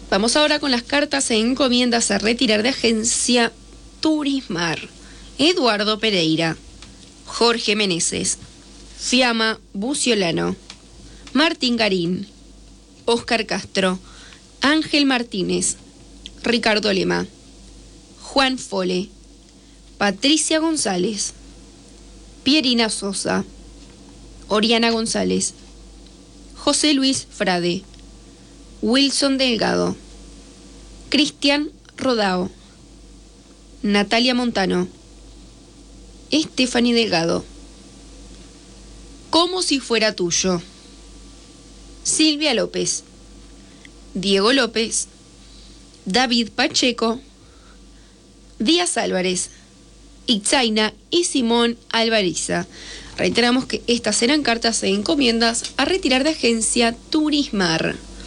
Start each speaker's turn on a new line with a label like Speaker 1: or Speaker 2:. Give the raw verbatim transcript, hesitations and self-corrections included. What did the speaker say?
Speaker 1: Vamos ahora con las cartas e encomiendas a retirar de agencia Turismar. Eduardo Pereira, Jorge Meneses, Fiamma Buciolano, Martín Garín, Óscar Castro, Ángel Martínez, Ricardo Lema, Juan Fole, Patricia González, Pierina Sosa, Oriana González, José Luis Frade, Wilson Delgado, Cristian Rodao, Natalia Montano, Stephanie Delgado, Como si fuera tuyo, Silvia López, Diego López, David Pacheco, Díaz Álvarez, Itzaina y Simón Alvariza. Reiteramos que estas serán cartas e encomiendas a retirar de agencia Turismar.